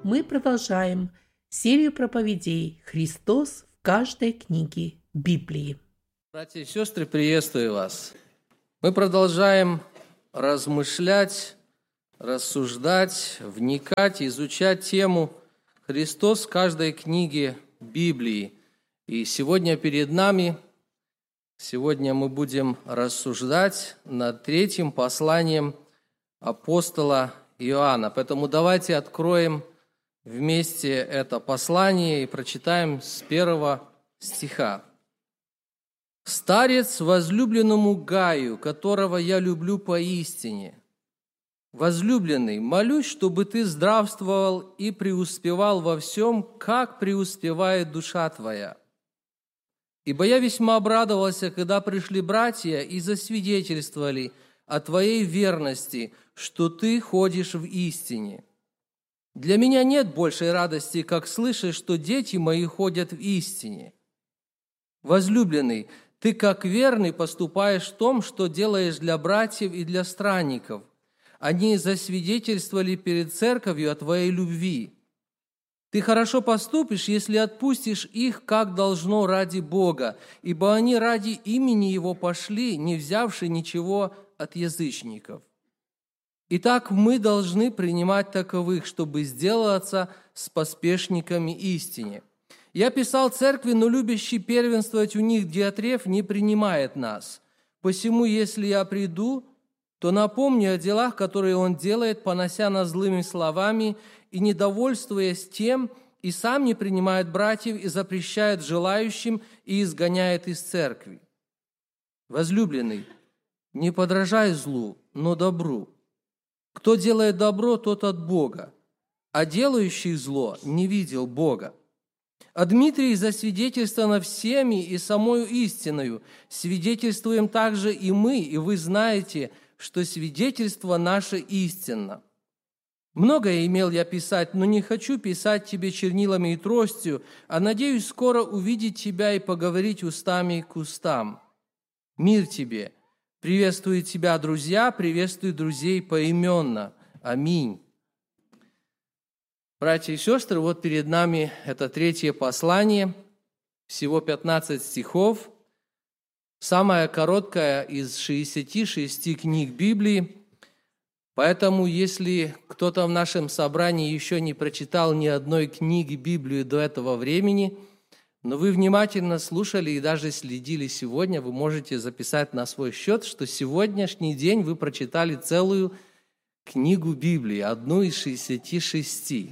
мы продолжаем серию проповедей «Христос в каждой книге Библии». Братья и сестры, приветствую вас. Мы продолжаем размышлять, рассуждать, вникать, изучать тему «Христос в каждой книге Библии». И сегодня мы будем рассуждать над третьим посланием апостола Иоанна. Поэтому давайте откроем вместе это послание и прочитаем с 1 стиха. «Старец возлюбленному Гаю, которого я люблю поистине. Возлюбленный, молюсь, чтобы ты здравствовал и преуспевал во всем, как преуспевает душа твоя. Ибо я весьма обрадовался, когда пришли братья и засвидетельствовали о твоей верности, что ты ходишь в истине. Для меня нет большей радости, как слышать, что дети мои ходят в истине. Возлюбленный, ты как верный поступаешь в том, что делаешь для братьев и для странников. Они засвидетельствовали перед церковью о твоей любви. Ты хорошо поступишь, если отпустишь их, как должно, ради Бога, ибо они ради имени Его пошли, не взявши ничего от язычников. Итак, мы должны принимать таковых, чтобы сделаться с поспешниками истине. Я писал церкви, но любящий первенствовать у них Диотреф не принимает нас. Посему, если я приду, то напомню о делах, которые он делает, понося нас злыми словами и недовольствуясь тем, и сам не принимает братьев и запрещает желающим и изгоняет из церкви. Возлюбленный, не подражай злу, но добру. Кто делает добро, тот от Бога, а делающий зло не видел Бога. А Дмитрий засвидетельствовано всеми и самою истиною. Свидетельствуем также и мы, и вы знаете, что свидетельство наше истинно. Многое имел я писать, но не хочу писать тебе чернилами и тростью, а надеюсь скоро увидеть тебя и поговорить устами к устам. Мир тебе! Приветствуют тебя друзья, приветствуют друзей поименно. Аминь. Братья и сестры, вот перед нами это третье послание, всего 15 стихов, самое короткое из 66 книг Библии. Поэтому, если кто-то в нашем собрании еще не прочитал ни одной книги Библии до этого времени, но вы внимательно слушали и даже следили сегодня, вы можете записать на свой счет, что сегодняшний день вы прочитали целую книгу Библии, одну из 66.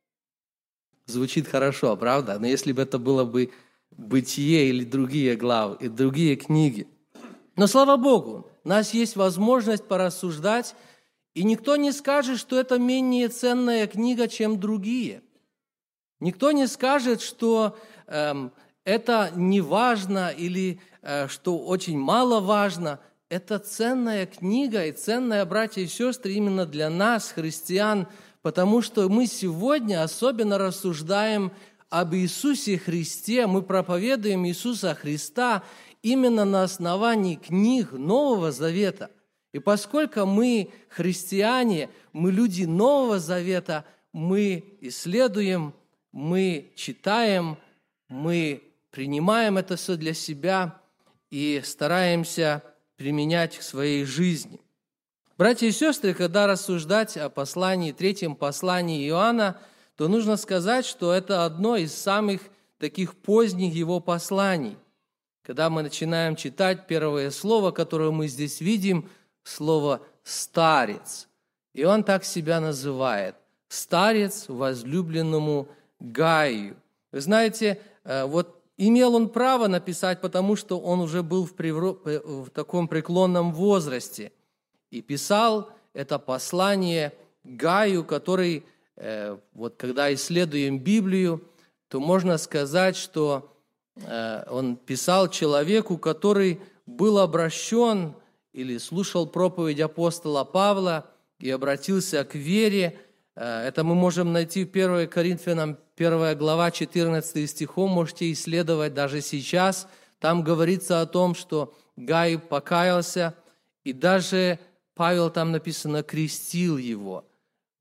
Звучит хорошо, правда? Но если бы это было бы Бытие или другие главы, и другие книги. Но, слава Богу, у нас есть возможность порассуждать, и никто не скажет, что это менее ценная книга, чем другие. Никто не скажет, что это не важно или что очень мало важно. Это ценная книга и ценная, братья и сестры, именно для нас, христиан, потому что мы сегодня особенно рассуждаем об Иисусе Христе, мы проповедуем Иисуса Христа именно на основании книг Нового Завета. И поскольку мы христиане, мы люди Нового Завета, мы исследуем, мы читаем, мы принимаем это все для себя и стараемся применять в своей жизни. Братья и сестры, когда рассуждать о третьем послании Иоанна, то нужно сказать, что это одно из самых таких поздних его посланий. Когда мы начинаем читать первое слово, которое мы здесь видим, слово «старец». И он так себя называет – «старец возлюбленному Гаю». Вы знаете, вот имел он право написать, потому что он уже был в таком преклонном возрасте. И писал это послание Гаю, который, вот когда исследуем Библию, то можно сказать, что он писал человеку, который был обращен или слушал проповедь апостола Павла и обратился к вере. Это мы можем найти в 1 Коринфянам 1 глава 14 стихом, можете исследовать даже сейчас. Там говорится о том, что Гай покаялся, и даже Павел, там написано, крестил его.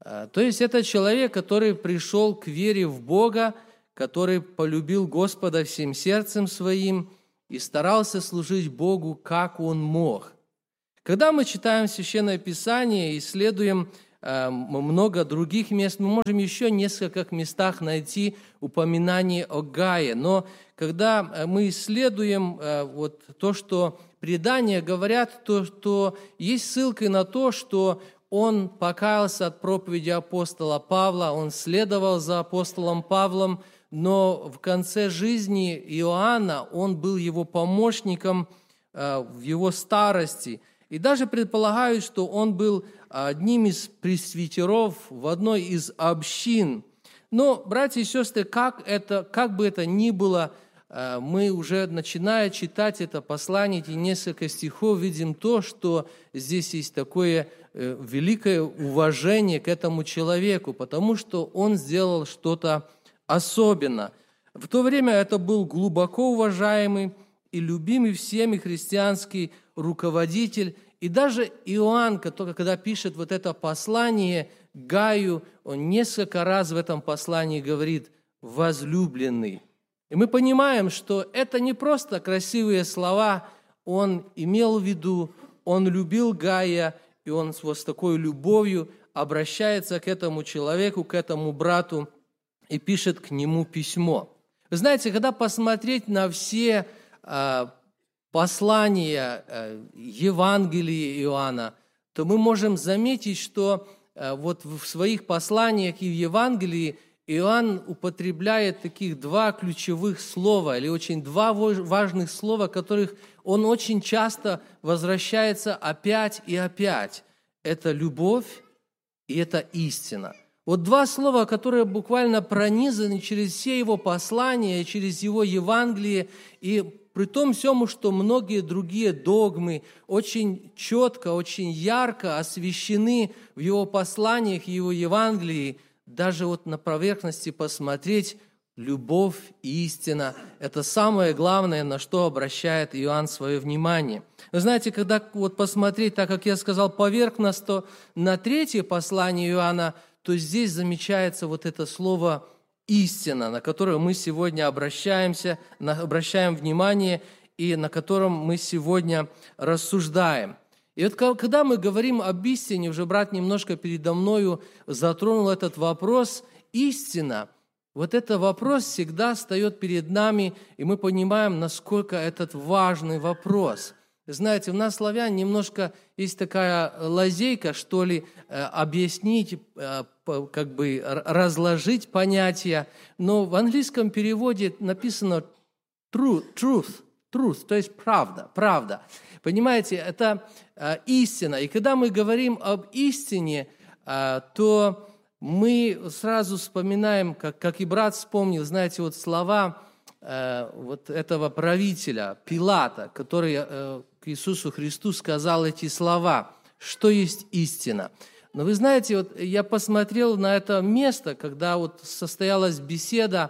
То есть это человек, который пришел к вере в Бога, который полюбил Господа всем сердцем своим и старался служить Богу, как он мог. Когда мы читаем Священное Писание, исследуем много других мест, мы можем еще в нескольких местах найти упоминание о Гае. Но когда мы исследуем вот то, что предания говорят, то есть ссылка на то, что он покаялся от проповеди апостола Павла, он следовал за апостолом Павлом, но в конце жизни Иоанна он был его помощником в его старости. И даже предполагают, что он был одним из пресвитеров в одной из общин. Но, братья и сестры, как бы это ни было, мы уже, начиная читать это послание, эти несколько стихов, видим то, что здесь есть такое великое уважение к этому человеку, потому что он сделал что-то особенное. В то время это был глубоко уважаемый и любимый всеми христианский руководитель. И даже Иоанн, когда пишет вот это послание Гаю, он несколько раз в этом послании говорит «возлюбленный». И мы понимаем, что это не просто красивые слова, он имел в виду, он любил Гая, и он вот с такой любовью обращается к этому человеку, к этому брату и пишет к нему письмо. Вы знаете, когда посмотреть на все послания Евангелия Иоанна, то мы можем заметить, что вот в своих посланиях и в Евангелии Иоанн употребляет таких два ключевых слова, или очень два важных слова, которых он очень часто возвращается опять и опять. Это любовь и это истина. Вот два слова, которые буквально пронизаны через все его послания, через его Евангелие, и при том всем, что многие другие догмы очень четко, очень ярко освещены в его посланиях, в его Евангелии, даже вот на поверхности посмотреть, любовь и истина – это самое главное, на что обращает Иоанн свое внимание. Вы знаете, когда вот посмотреть, так как я сказал, поверхностно на третье послание Иоанна, то здесь замечается вот это слово «истина», на которое мы сегодня обращаем внимание и на котором мы сегодня рассуждаем. И вот когда мы говорим об истине, уже брат немножко передо мною затронул этот вопрос, истина, вот этот вопрос всегда встает перед нами, и мы понимаем, насколько этот важный вопрос. Знаете, у нас, славян, немножко есть такая лазейка, что ли, объяснить, как бы разложить понятия, но в английском переводе написано truth, то есть правда. Понимаете, это истина. И когда мы говорим об истине, то мы сразу вспоминаем, как и брат вспомнил, знаете, вот слова вот этого правителя Пилата, который к Иисусу Христу сказал эти слова, что есть истина. Но вы знаете, вот я посмотрел на это место, когда вот состоялась беседа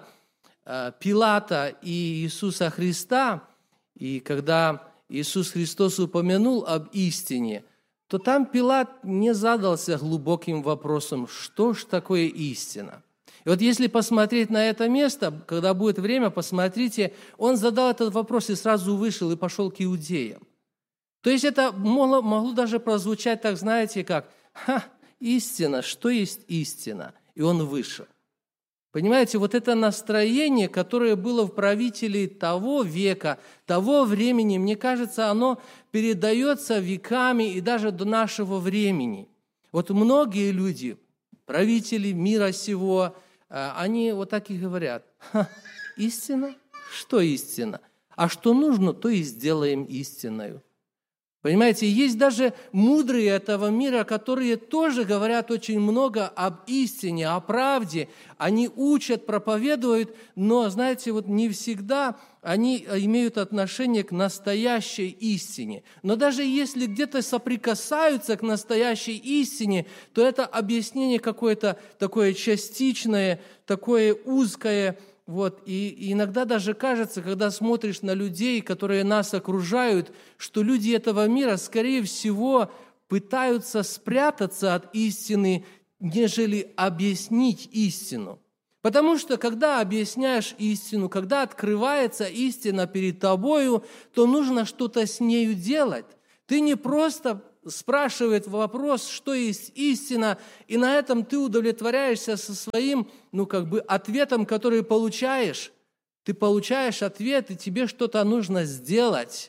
Пилата и Иисуса Христа, и когда Иисус Христос упомянул об истине, то там Пилат не задался глубоким вопросом, что ж такое истина. И вот если посмотреть на это место, когда будет время, посмотрите, он задал этот вопрос и сразу вышел и пошел к иудеям. То есть это могло даже прозвучать так, знаете, как истина, что есть истина? И он вышел. Понимаете, вот это настроение, которое было в правителей того века, того времени, мне кажется, оно передается веками и даже до нашего времени. Вот многие люди, правители мира сего, они вот так и говорят: истина? Что истина? А что нужно, то и сделаем истинною. Понимаете, есть даже мудрые этого мира, которые тоже говорят очень много об истине, о правде. Они учат, проповедуют, но, знаете, вот не всегда они имеют отношение к настоящей истине. Но даже если где-то соприкасаются к настоящей истине, то это объяснение какое-то такое частичное, такое узкое. Вот, и иногда даже кажется, когда смотришь на людей, которые нас окружают, что люди этого мира, скорее всего, пытаются спрятаться от истины нежели объяснить истину. Потому что, когда объясняешь истину, когда открывается истина перед тобою, то нужно что-то с нею делать. Ты не просто спрашиваешь вопрос, что есть истина, и на этом ты удовлетворяешься со своим, ответом, который получаешь. Ты получаешь ответ, и тебе что-то нужно сделать.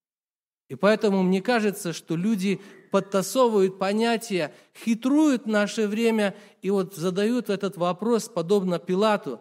И поэтому мне кажется, что люди подтасовывают понятия, хитруют в наше время и задают этот вопрос, подобно Пилату.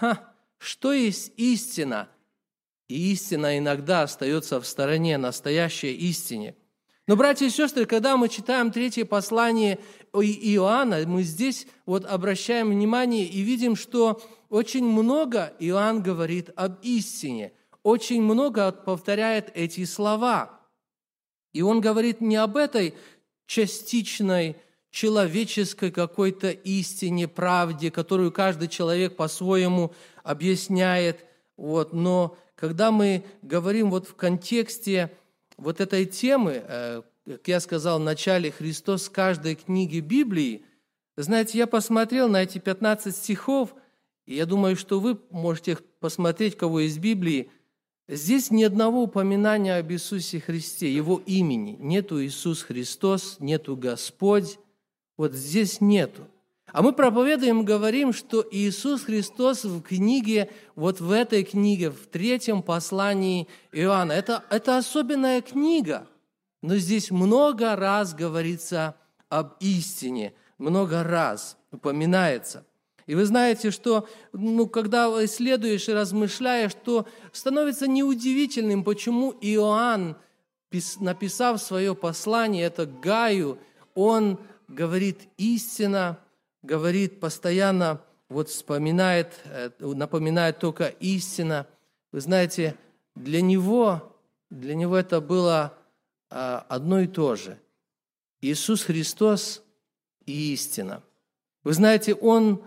Что есть истина? И истина иногда остается в стороне, настоящей истине. Но, братья и сестры, когда мы читаем 3 послание Иоанна, мы здесь обращаем внимание и видим, что очень много Иоанн говорит об истине, очень много повторяет эти слова. И он говорит не об этой частичной, человеческой какой-то истине, правде, которую каждый человек по-своему объясняет. Но когда мы говорим в контексте этой темы, как я сказал в начале, Христос в каждой книге Библии, знаете, я посмотрел на эти 15 стихов, и я думаю, что вы можете посмотреть, кого из Библии. Здесь ни одного упоминания об Иисусе Христе, Его имени. Нету Иисус Христос, нету Господь. Здесь нету. А мы проповедуем, говорим, что Иисус Христос в книге, в этой книге, в 3 послании Иоанна, это особенная книга. Но здесь много раз говорится об истине, много раз упоминается. И вы знаете, что когда исследуешь и размышляешь, то становится неудивительным, почему Иоанн, написав свое послание, это Гаю, он говорит истина, говорит постоянно, вспоминает, напоминает только истина. Вы знаете, для него это было одно и то же. Иисус Христос и истина. Вы знаете,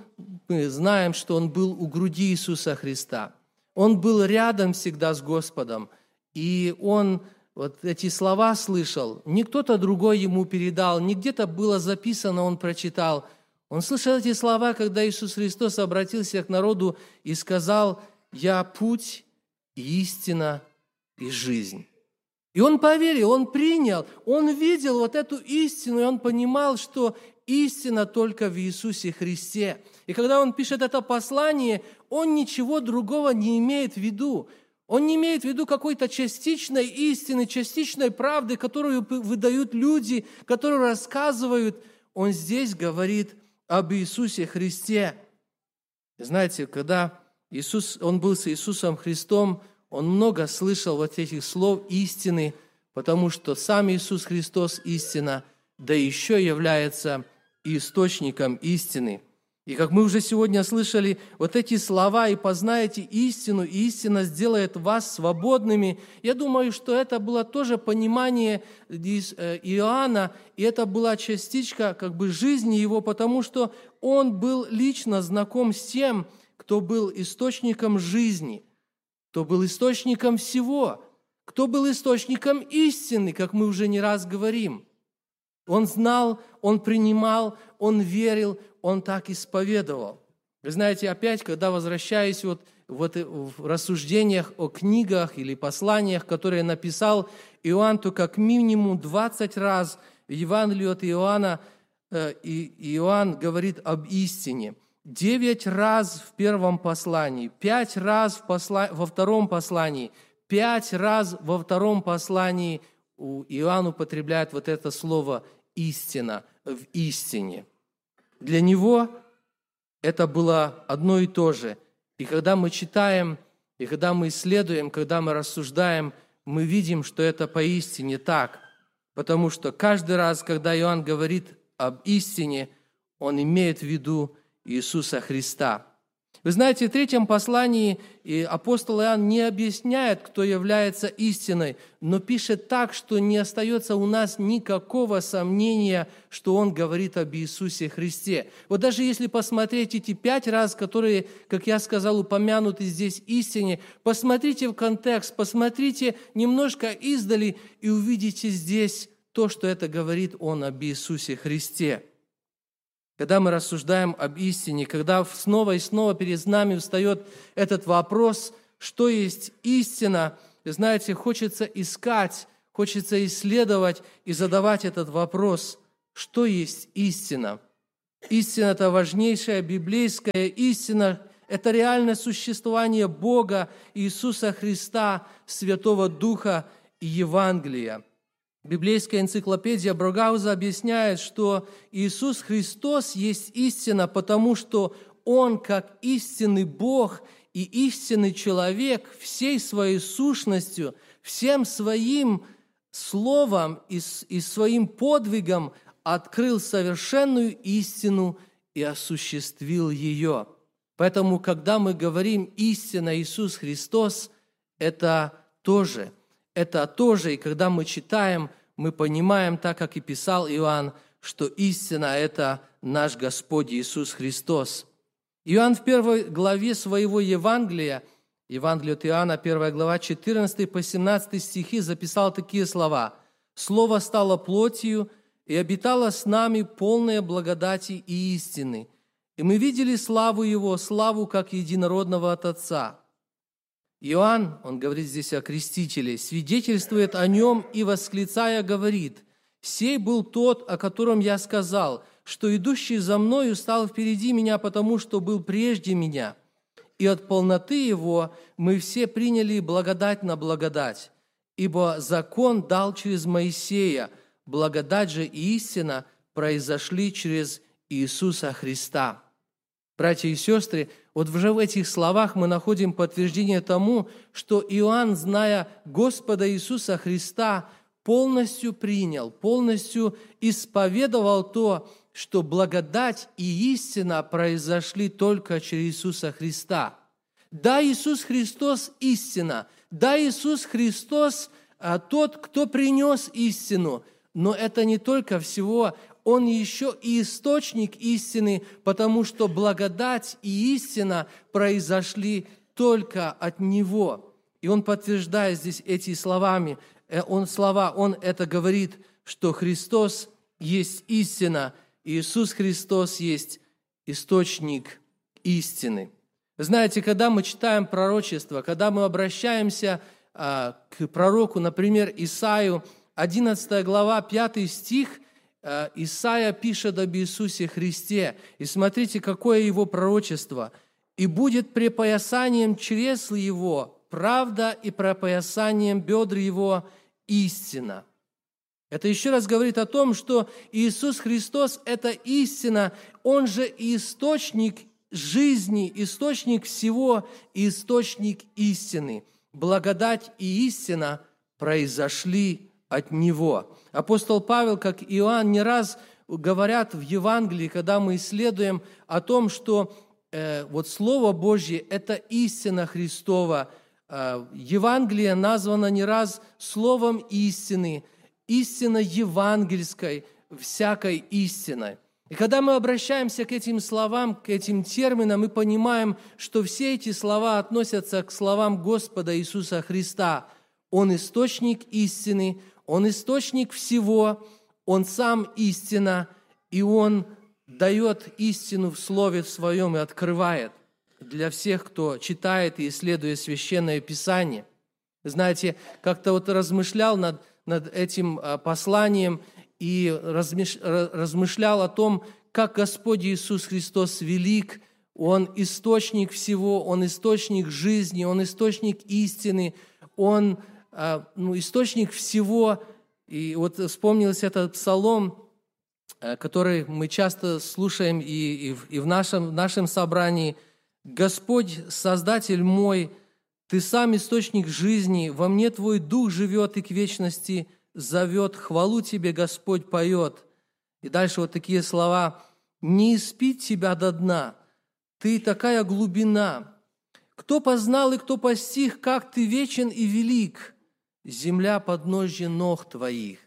мы знаем, что Он был у груди Иисуса Христа. Он был рядом всегда с Господом. И Он эти слова слышал. Не кто-то другой Ему передал, не где-то было записано, Он прочитал. Он слышал эти слова, когда Иисус Христос обратился к народу и сказал: «Я путь, истина и жизнь». И он поверил, он принял, он видел эту истину, и он понимал, что истина только в Иисусе Христе. И когда он пишет это послание, он ничего другого не имеет в виду. Он не имеет в виду какой-то частичной истины, частичной правды, которую выдают люди, которую рассказывают. Он здесь говорит об Иисусе Христе. Знаете, когда он был с Иисусом Христом, он много слышал этих слов истины, потому что сам Иисус Христос истина, да еще является источником истины. И как мы уже сегодня слышали, эти слова: «И познаете истину, и истина сделает вас свободными». Я думаю, что это было тоже понимание Иоанна, и это была частичка жизни его, потому что он был лично знаком с тем, кто был источником жизни, кто был источником всего, кто был источником истины, как мы уже не раз говорим. Он знал, он принимал, он верил, он так исповедовал. Вы знаете, опять, когда возвращаюсь в рассуждениях о книгах или посланиях, которые написал Иоанн, то как минимум 20 раз в Евангелии от Иоанна Иоанн говорит об истине. 9 раз в первом послании, 5 раз во втором послании, 5 раз во втором послании Иоанн употребляет это слово «истина», в истине. Для него это было одно и то же. И когда мы читаем, и когда мы исследуем, когда мы рассуждаем, мы видим, что это поистине так. Потому что каждый раз, когда Иоанн говорит об истине, он имеет в виду Иисуса Христа. Вы знаете, в 3 послании апостол Иоанн не объясняет, кто является истиной, но пишет так, что не остается у нас никакого сомнения, что он говорит об Иисусе Христе. Даже если посмотреть эти 5 раз, которые, как я сказал, упомянуты здесь истине, посмотрите в контекст, посмотрите немножко издали и увидите здесь то, что это говорит он об Иисусе Христе. когда мы рассуждаем об истине, когда снова и снова перед нами встает этот вопрос, что есть истина, знаете, хочется искать, хочется исследовать и задавать этот вопрос, что есть истина. Истина – это важнейшая библейская истина, это реальное существование Бога, Иисуса Христа, Святого Духа и Евангелия. Библейская энциклопедия Брогауза объясняет, что Иисус Христос есть истина, потому что Он, как истинный Бог и истинный человек, всей своей сущностью, всем своим словом и своим подвигом открыл совершенную истину и осуществил ее. Поэтому, когда мы говорим «истина Иисус Христос», это тоже, и когда мы читаем, мы понимаем, так как и писал Иоанн, что истина – это наш Господь Иисус Христос. Иоанн в 1 главе своего Евангелия, Евангелие от Иоанна, 1 глава, 14 по 17 стихи, записал такие слова: «Слово стало плотью и обитало с нами, полное благодати и истины. И мы видели славу Его, славу как единородного от Отца». Иоанн, он говорит здесь о крестителе, свидетельствует о Нем и, восклицая, говорит: «Сей был тот, о котором я сказал, что идущий за мною стал впереди меня, потому что был прежде меня. И от полноты Его мы все приняли благодать на благодать. Ибо закон дал через Моисея, благодать же и истина произошли через Иисуса Христа». Братья и сестры, вот уже в этих словах мы находим подтверждение тому, что Иоанн, зная Господа Иисуса Христа, полностью принял, полностью исповедовал то, что благодать и истина произошли только через Иисуса Христа. Да, Иисус Христос – истина, да, Иисус Христос – тот, кто принес истину, но это не только всего, Он еще и источник истины, потому что благодать и истина произошли только от Него. И Он подтверждает здесь эти словами, Он это говорит, что Христос есть истина, Иисус Христос есть источник истины. Знаете, когда мы читаем пророчество, когда мы обращаемся к пророку, например, Исаию, 11 глава, 5 стих, Исаия пишет об Иисусе Христе. И смотрите, какое его пророчество. «И будет препоясанием чресл его правда, и препоясанием бедр его истина». Это еще раз говорит о том, что Иисус Христос – это истина, Он же источник жизни, источник всего, источник истины. Благодать и истина произошли от Него. Апостол Павел, как и Иоанн, не раз говорят в Евангелии, когда мы исследуем о том, что вот Слово Божье – это истина Христова. Евангелие названо не раз словом истины, истина евангельской, всякой истиной. И когда мы обращаемся к этим словам, к этим терминам, мы понимаем, что все эти слова относятся к словам Господа Иисуса Христа. Он источник истины, Он источник всего, Он сам истина, и Он дает истину в Слове Своем и открывает для всех, кто читает и исследует Священное Писание. Знаете, как-то вот размышлял над этим посланием и размышлял о том, как Господь Иисус Христос велик, Он источник всего, Он источник жизни, Он источник истины, Он источник всего. И вот вспомнился этот псалом, который мы часто слушаем и в нашем собрании. «Господь, Создатель мой, Ты сам источник жизни, во мне Твой Дух живет и к вечности зовет, хвалу Тебе, Господь, поет». И дальше вот такие слова: «Не испить Тебя до дна, Ты такая глубина. Кто познал и кто постиг, как Ты вечен и велик, земля подножье ног Твоих».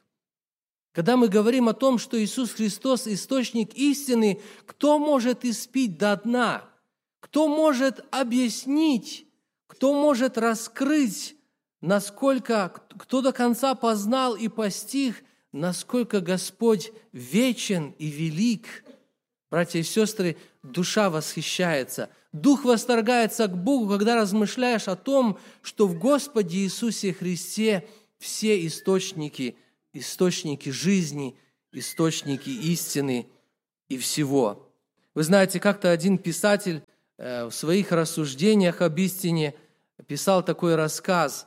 Когда мы говорим о том, что Иисус Христос – источник истины, кто может испить до дна? Кто может объяснить, кто может раскрыть, насколько, кто до конца познал и постиг, насколько Господь вечен и велик? Братья и сестры, душа восхищается, дух восторгается к Богу, когда размышляешь о том, что в Господе Иисусе Христе все источники жизни, источники истины и всего. Вы знаете, как-то один писатель в своих рассуждениях об истине писал такой рассказ.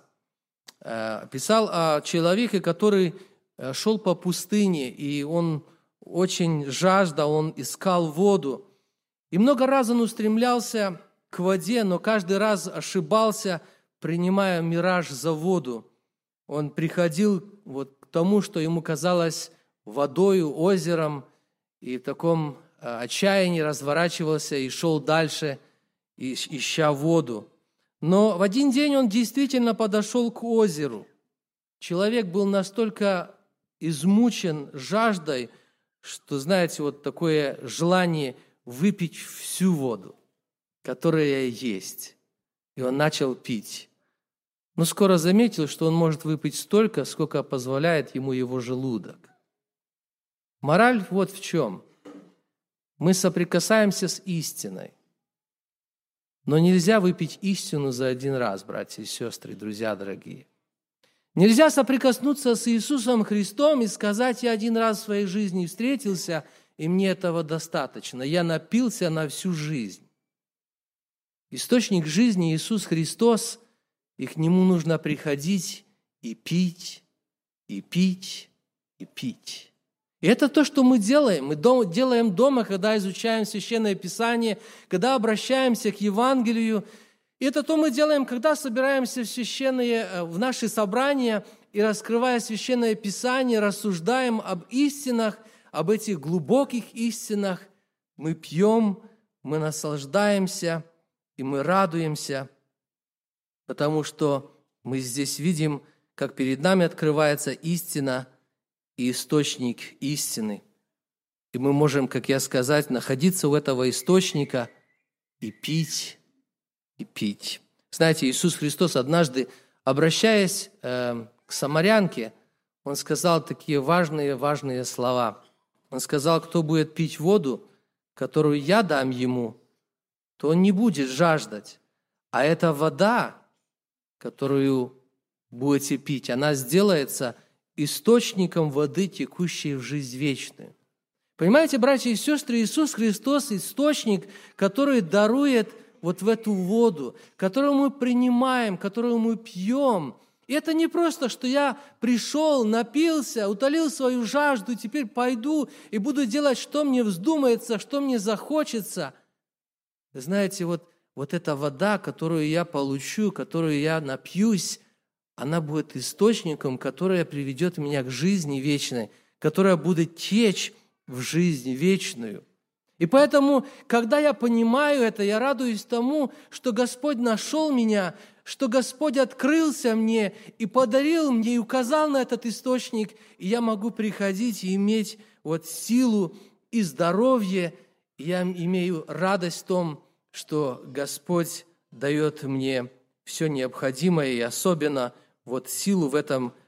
Писал о человеке, который шел по пустыне, и он очень жаждал, он искал воду. И много раз он устремлялся к воде, но каждый раз ошибался, принимая мираж за воду. Он приходил к тому, что ему казалось водою, озером, и в таком отчаянии разворачивался и шел дальше, ища воду. Но в один день он действительно подошел к озеру. Человек был настолько измучен жаждой, что, знаете, такое желание выпить всю воду, которая есть. И он начал пить. Но скоро заметил, что он может выпить столько, сколько позволяет ему его желудок. Мораль вот в чем. Мы соприкасаемся с истиной. Но нельзя выпить истину за один раз, братья и сестры, друзья дорогие. Нельзя соприкоснуться с Иисусом Христом и сказать: я один раз в своей жизни встретился, и мне этого достаточно. Я напился на всю жизнь. Источник жизни Иисус Христос, и к Нему нужно приходить и пить, и пить, и пить. И это то, что мы делаем. Мы делаем дома, когда изучаем Священное Писание, когда обращаемся к Евангелию. И это то мы делаем, когда собираемся в наши собрания и, раскрывая Священное Писание, рассуждаем об истинах, об этих глубоких истинах. Мы пьем, мы наслаждаемся и мы радуемся, потому что мы здесь видим, как перед нами открывается истина и источник истины. И мы можем, как я сказал, находиться у этого источника и пить, и пить. Знаете, Иисус Христос однажды, обращаясь к самарянке, Он сказал такие важные слова. Он сказал: кто будет пить воду, которую я дам ему, то он не будет жаждать. А эта вода, которую будете пить, она сделается источником воды, текущей в жизнь вечную. Понимаете, братья и сестры, Иисус Христос – источник, который дарует в эту воду, которую мы принимаем, которую мы пьем. И это не просто, что я пришел, напился, утолил свою жажду, теперь пойду и буду делать, что мне вздумается, что мне захочется. Знаете, вот эта вода, которую я получу, которую я напьюсь, она будет источником, которая приведет меня к жизни вечной, которая будет течь в жизнь вечную. И поэтому, когда я понимаю это, я радуюсь тому, что Господь нашел меня, что Господь открылся мне и подарил мне, и указал на этот источник, и я могу приходить и иметь силу и здоровье, и я имею радость в том, что Господь дает мне все необходимое, и особенно силу в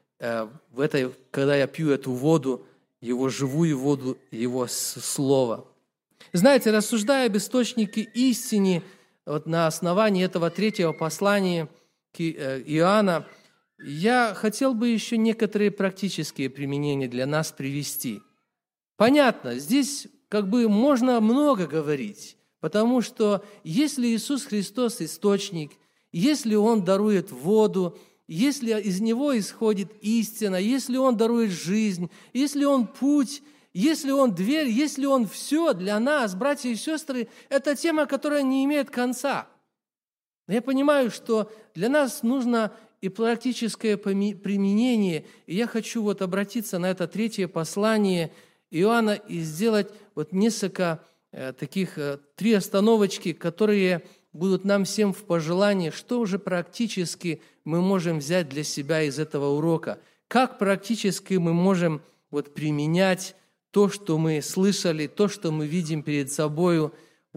этой, когда я пью эту воду, Его живую воду, Его Слово. Знаете, рассуждая об источнике истины, на основании этого 3 послания к Иоанна, я хотел бы еще некоторые практические применения для нас привести. Понятно, здесь можно много говорить, потому что если Иисус Христос источник, если Он дарует воду, если из Него исходит истина, если Он дарует жизнь, если Он путь, если Он дверь, если Он все для нас, братья и сестры, это тема, которая не имеет конца. Но я понимаю, что для нас нужно и практическое применение, и я хочу обратиться на это 3 послание Иоанна и сделать несколько таких 3 остановочки, которые будут нам всем в пожелании, что уже практически мы можем взять для себя из этого урока, как практически мы можем применять то, что мы слышали, то, что мы видим перед собой,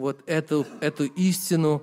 эту истину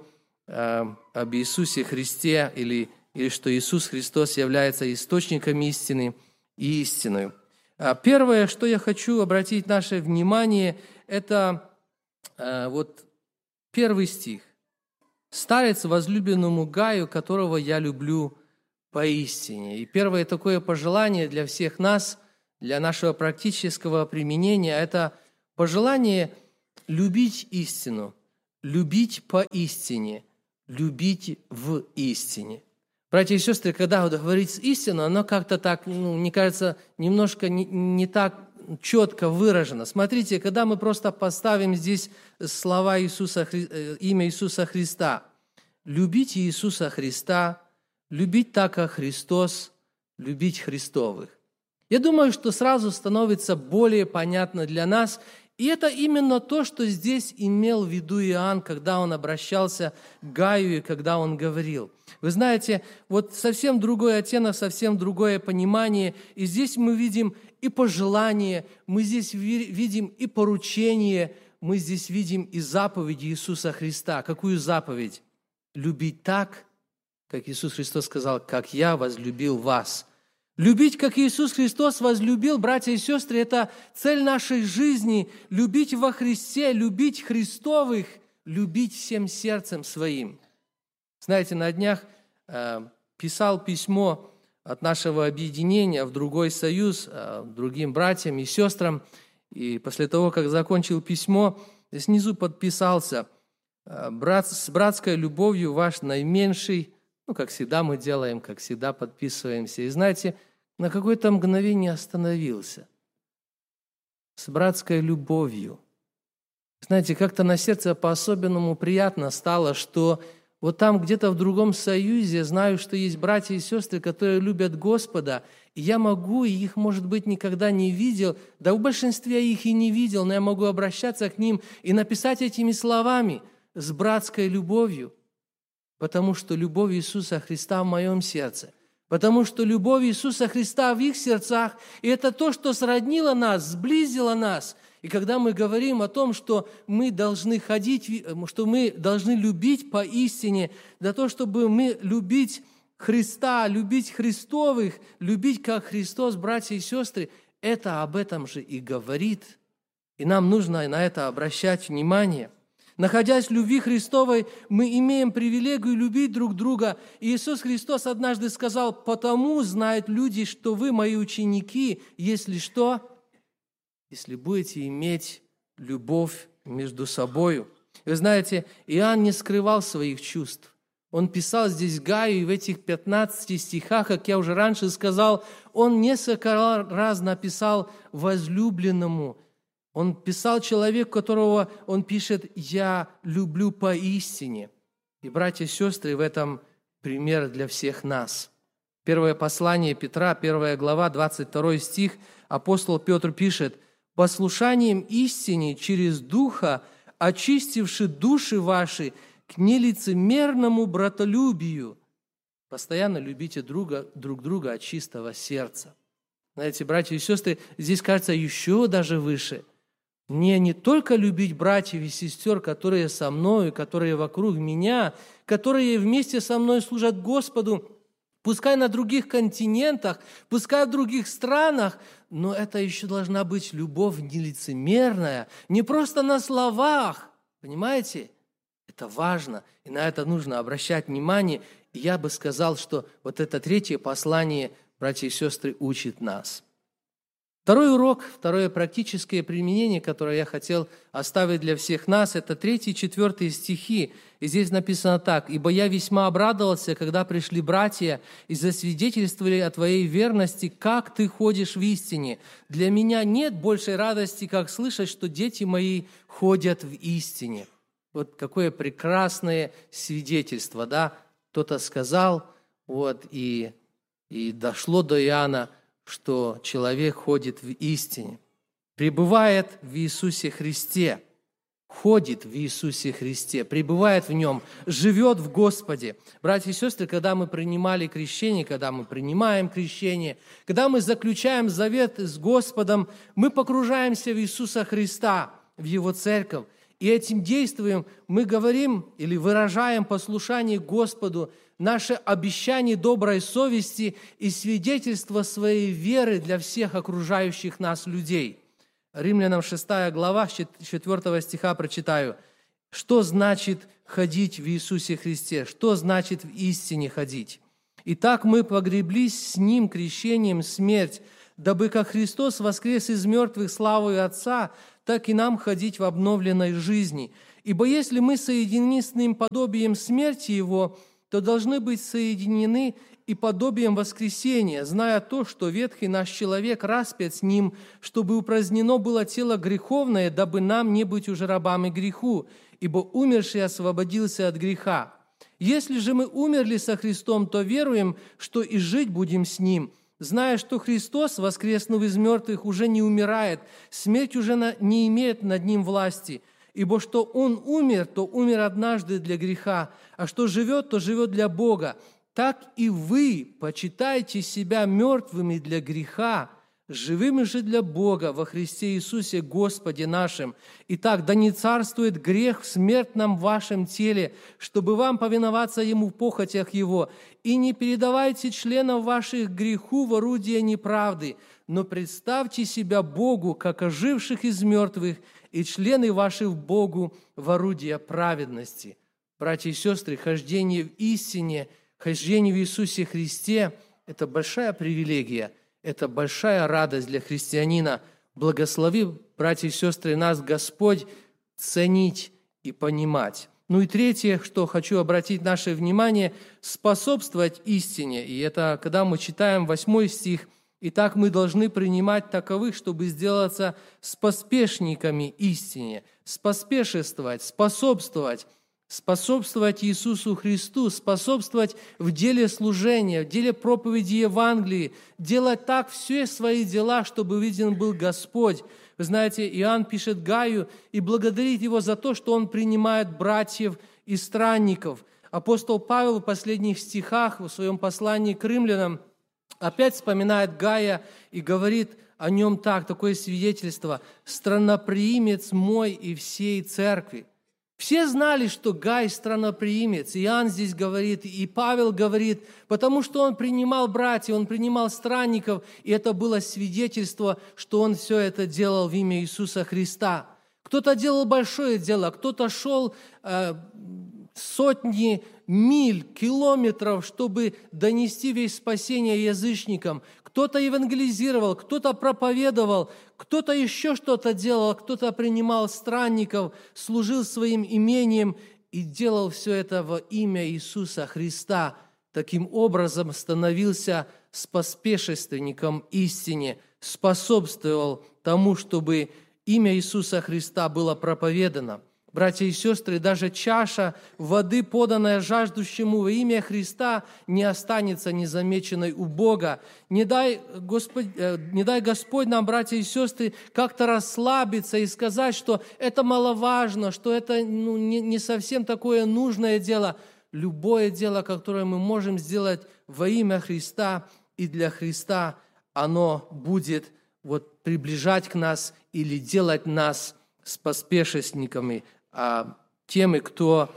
об Иисусе Христе, или что Иисус Христос является источником истины и истиной. Первое, что я хочу обратить наше внимание, это вот первый стих. «Старец возлюбленному Гаю, которого я люблю поистине». И первое такое пожелание для всех нас, для нашего практического применения, это пожелание любить истину, любить поистине, любить в истине. Братья и сестры, когда вот говорить истину, оно как-то так, мне кажется, немножко не так четко выражено. Смотрите, когда мы просто поставим здесь слова имя Иисуса Христа, любить Иисуса Христа, любить так, как Христос, любить Христовых. Я думаю, что сразу становится более понятно для нас, и это именно то, что здесь имел в виду Иоанн, когда он обращался к Гаю и когда он говорил. Вы знаете, вот совсем другой оттенок, совсем другое понимание, и здесь мы видим и пожелание, мы здесь видим и поручение, мы здесь видим и заповедь Иисуса Христа. Какую заповедь? Любить так, как Иисус Христос сказал, как я возлюбил вас. Любить, как Иисус Христос возлюбил, братья и сестры, это цель нашей жизни. Любить во Христе, любить Христовых, любить всем сердцем своим. Знаете, на днях писал письмо от нашего объединения в другой союз, другим братьям и сестрам. И после того, как закончил письмо, снизу подписался: с братской любовью ваш наименьший. Как всегда мы делаем, как всегда подписываемся. И знаете, на какое-то мгновение остановился. С братской любовью. Знаете, как-то на сердце по-особенному приятно стало, что вот там где-то в другом союзе знаю, что есть братья и сестры, которые любят Господа, и я могу, и их, может быть, никогда не видел, да в большинстве я их и не видел, но я могу обращаться к ним и написать этими словами: с братской любовью. Потому что любовь Иисуса Христа в моем сердце. Потому что любовь Иисуса Христа в их сердцах. И это то, что сроднило нас, сблизило нас. И когда мы говорим о том, что мы должны ходить, что мы должны любить поистине, для того, чтобы мы любить Христа, любить Христовых, любить как Христос, братья и сестры, это об этом же и говорит. И нам нужно на это обращать внимание. Находясь в любви Христовой, мы имеем привилегию любить друг друга. И Иисус Христос однажды сказал: «Потому знают люди, что вы мои ученики, если что? Если будете иметь любовь между собою». Вы знаете, Иоанн не скрывал своих чувств. Он писал здесь Гаю, и в этих 15 стихах, как я уже раньше сказал, он несколько раз написал возлюбленному. Он писал человеку, которого он пишет: «Я люблю поистине». И, братья и сестры, в этом пример для всех нас. Первое послание Петра, 1 глава, 22 стих, апостол Петр пишет: «Послушанием истине через Духа, очистивши души ваши к нелицемерному братолюбию». Постоянно любите друг друга от чистого сердца. Знаете, братья и сестры, здесь, кажется, еще даже выше. Мне не только любить братьев и сестер, которые со мной, которые вокруг меня, которые вместе со мной служат Господу, пускай на других континентах, пускай в других странах, но это еще должна быть любовь нелицемерная, не просто на словах, понимаете? Это важно, и на это нужно обращать внимание. И я бы сказал, что вот это третье послание, братья и сестры, учит нас. Второй урок, второе практическое применение, которое я хотел оставить для всех нас, это 3 и 4 стихи. И здесь написано так: «Ибо я весьма обрадовался, когда пришли братья и засвидетельствовали о твоей верности, как ты ходишь в истине. Для меня нет большей радости, как слышать, что дети мои ходят в истине». Вот какое прекрасное свидетельство, да? Кто-то сказал, и дошло до Иоанна, что человек ходит в истине, пребывает в Иисусе Христе, ходит в Иисусе Христе, пребывает в Нем, живет в Господе. Братья и сестры, когда мы принимали крещение, когда мы принимаем крещение, когда мы заключаем завет с Господом, мы погружаемся в Иисуса Христа, в Его церковь, и этим действием мы говорим или выражаем послушание Господу, наше обещание доброй совести и свидетельство своей веры для всех окружающих нас людей. Римлянам 6 глава, 4 стиха прочитаю. Что значит ходить в Иисусе Христе? Что значит в истине ходить? «Итак, мы погреблись с Ним крещением в смерть, дабы как Христос воскрес из мертвых славою Отца, так и нам ходить в обновленной жизни. Ибо если мы соединены с Ним подобием смерти Его, то должны быть соединены и подобием воскресения, зная то, что ветхий наш человек распят с Ним, чтобы упразднено было тело греховное, дабы нам не быть уже рабами греху, ибо умерший освободился от греха. Если же мы умерли со Христом, то веруем, что и жить будем с Ним, зная, что Христос, воскреснув из мертвых, уже не умирает, смерть уже не имеет над Ним власти. Ибо что Он умер, то умер однажды для греха, а что живет, то живет для Бога. Так и вы почитайте себя мертвыми для греха, живыми же для Бога во Христе Иисусе Господе нашим. Итак, да не царствует грех в смертном вашем теле, чтобы вам повиноваться Ему в похотях Его, и не передавайте членов ваших греху в орудие неправды, но представьте себя Богу, как оживших из мертвых, и члены ваши в Богу в орудие праведности». Братья и сестры, хождение в истине, хождение в Иисусе Христе – это большая привилегия, это большая радость для христианина. Благослови, братья и сестры, нас Господь ценить и понимать. Ну и третье, что хочу обратить наше внимание – способствовать истине. И это, когда мы читаем 8 стих, «Итак, мы должны принимать таковых, чтобы сделаться споспешниками истине». Споспешествовать, способствовать Иисусу Христу, способствовать в деле служения, в деле проповеди Евангелия, делать так все свои дела, чтобы виден был Господь. Вы знаете, Иоанн пишет Гаю и благодарит его за то, что он принимает братьев и странников. Апостол Павел в последних стихах в своем послании к римлянам опять вспоминает Гая и говорит о нем так, такое свидетельство: «Странноприимец мой и всей церкви». Все знали, что Гай странноприимец. Иоанн здесь говорит, и Павел говорит, потому что он принимал братьев, он принимал странников, и это было свидетельство, что он все это делал в имя Иисуса Христа. Кто-то делал большое дело, кто-то шел сотни миль, километров, чтобы донести весть спасения язычникам. Кто-то евангелизировал, кто-то проповедовал, кто-то еще что-то делал, кто-то принимал странников, служил своим имением и делал все это во имя Иисуса Христа. Таким образом становился споспешественником истине, способствовал тому, чтобы имя Иисуса Христа было проповедано. Братья и сестры, даже чаша воды, поданная жаждущему во имя Христа, не останется незамеченной у Бога. Не дай Господь нам, братья и сестры, как-то расслабиться и сказать, что это маловажно, что это не совсем такое нужное дело. Любое дело, которое мы можем сделать во имя Христа и для Христа, оно будет приближать к нас или делать нас споспешественниками, теми, кто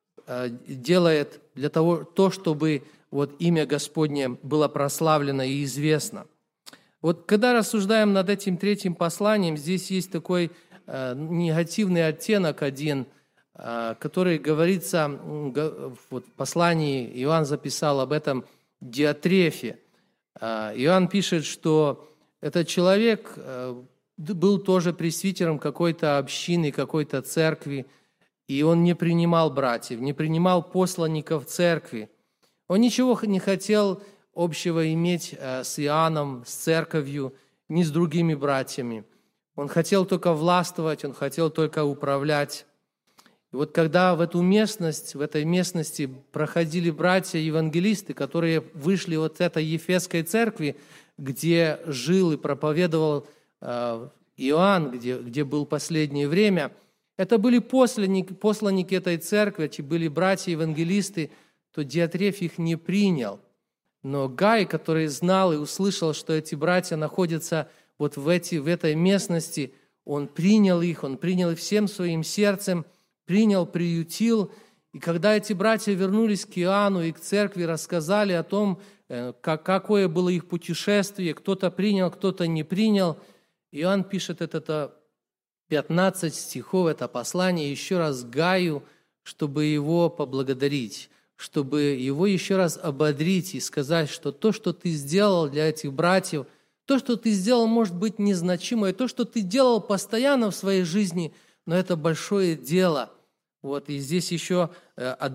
делает для того, чтобы имя Господне было прославлено и известно. Когда рассуждаем над этим третьим посланием, здесь есть такой негативный оттенок один, который говорится в послании, Иоанн записал об этом, Диатрефе. Иоанн пишет, что этот человек был тоже пресвитером какой-то общины, какой-то церкви, и он не принимал братьев, не принимал посланников церкви. Он ничего не хотел общего иметь с Иоанном, с церковью, ни с другими братьями. Он хотел только властвовать, он хотел только управлять. И когда в этой местности проходили братья-евангелисты, которые вышли от этой Ефесской церкви, где жил и проповедовал Иоанн, где был последнее время, это были посланники этой церкви, эти были братья-евангелисты, то Диатреф их не принял. Но Гай, который знал и услышал, что эти братья находятся в этой местности, он принял их всем своим сердцем, принял, приютил. И когда эти братья вернулись к Иоанну и к церкви, рассказали о том, какое было их путешествие, кто-то принял, кто-то не принял, Иоанн пишет это 15 стихов, это послание еще раз Гаю, чтобы его поблагодарить, чтобы его еще раз ободрить и сказать, что то, что ты сделал для этих братьев, то, что ты сделал, может быть незначимое, то, что ты делал постоянно в своей жизни, но это большое дело. Вот, и здесь еще